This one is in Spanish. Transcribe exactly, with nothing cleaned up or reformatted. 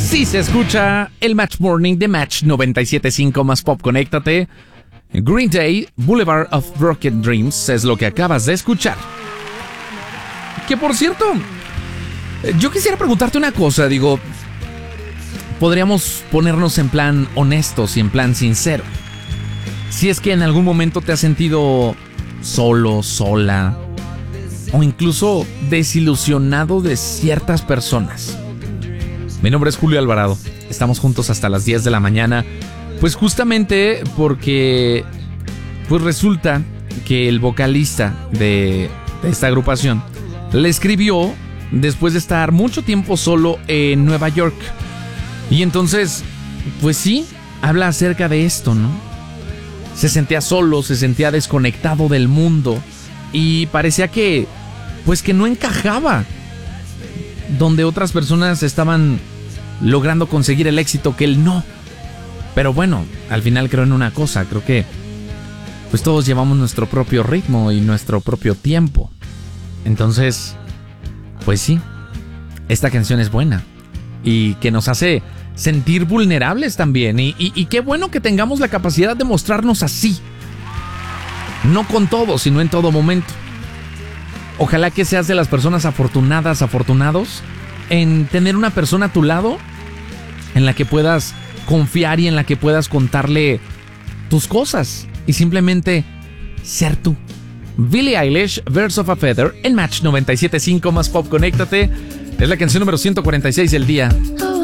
Sí se escucha el Match Morning de Match noventa y siete punto cinco más Pop. Conéctate. Green Day, Boulevard of Broken Dreams es lo que acabas de escuchar. Que por cierto, yo quisiera preguntarte una cosa. Digo, podríamos ponernos en plan honestos y en plan sincero. Si es que en algún momento te has sentido solo, sola, o incluso desilusionado de ciertas personas. Mi nombre es Julio Alvarado. Estamos juntos hasta las diez de la mañana. Pues justamente porque pues resulta que el vocalista de, de esta agrupación le escribió después de estar mucho tiempo solo en Nueva York. Y entonces, pues sí, habla acerca de esto, ¿no? Se sentía solo, se sentía desconectado del mundo y parecía que, pues que no encajaba donde otras personas estaban logrando conseguir el éxito que él no. Pero bueno, al final creo en una cosa, creo que pues todos llevamos nuestro propio ritmo y nuestro propio tiempo. Entonces, pues sí, esta canción es buena y que nos hace sentir vulnerables también. Y, y, y qué bueno que tengamos la capacidad de mostrarnos así. No con todo, sino en todo momento. Ojalá que seas de las personas afortunadas, afortunados, en tener una persona a tu lado en la que puedas confiar y en la que puedas contarle tus cosas y simplemente ser tú. Billie Eilish, Birds of a Feather, en Match noventa y siete punto cinco más Pop. Conéctate. Es la canción número ciento cuarenta y seis del día.